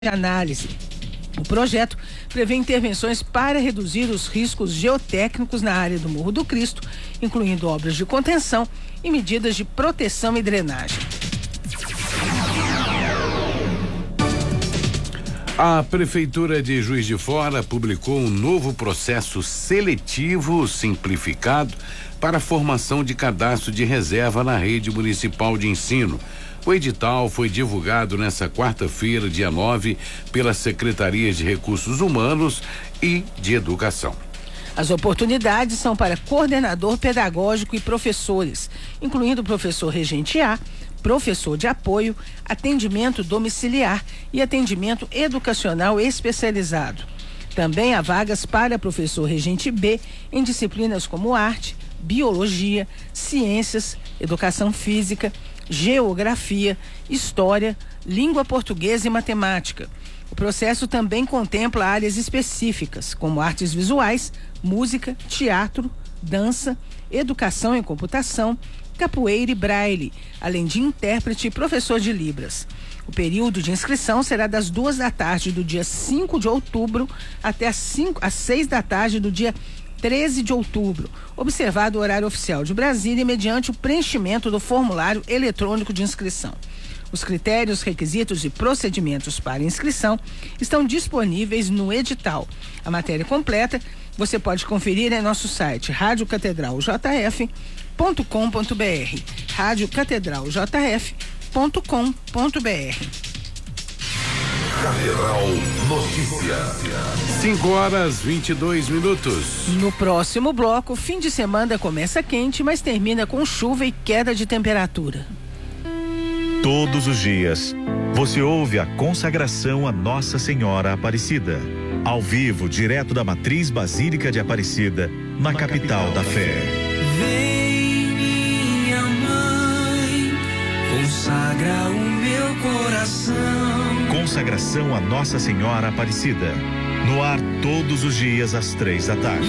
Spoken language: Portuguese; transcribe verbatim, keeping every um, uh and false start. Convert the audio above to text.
de análise. O projeto prevê intervenções para reduzir os riscos geotécnicos na área do Morro do Cristo, incluindo obras de contenção e medidas de proteção e drenagem. A Prefeitura de Juiz de Fora publicou um novo processo seletivo simplificado para a formação de cadastro de reserva na rede municipal de ensino. O edital foi divulgado nesta quarta-feira, dia nove, pelas Secretarias de Recursos Humanos e de Educação. As oportunidades são para coordenador pedagógico e professores, incluindo professor regente A, professor de apoio, atendimento domiciliar e atendimento educacional especializado. Também há vagas para professor regente B em disciplinas como arte, biologia, ciências, educação física, geografia, história, língua portuguesa e matemática. O processo também contempla áreas específicas, como artes visuais, música, teatro, dança, educação em computação, capoeira e braille, além de intérprete e professor de Libras. O período de inscrição será das duas da tarde do dia cinco de outubro até as, cinco, às seis da tarde do dia treze de outubro, observado o horário oficial de Brasília, mediante o preenchimento do formulário eletrônico de inscrição. Os critérios, requisitos e procedimentos para inscrição estão disponíveis no edital. A matéria completa você pode conferir em nosso site rádio catedral j f ponto com ponto b r, rádio catedral j f ponto com ponto b r. Catedral Notícias. cinco horas vinte e dois minutos. No próximo bloco, fim de semana começa quente, mas termina com chuva e queda de temperatura. Todos os dias, você ouve a consagração a Nossa Senhora Aparecida. Ao vivo, direto da Matriz Basílica de Aparecida, na capital da fé. Vem, minha mãe, consagra o meu coração. Consagração a Nossa Senhora Aparecida. No ar todos os dias às três da tarde.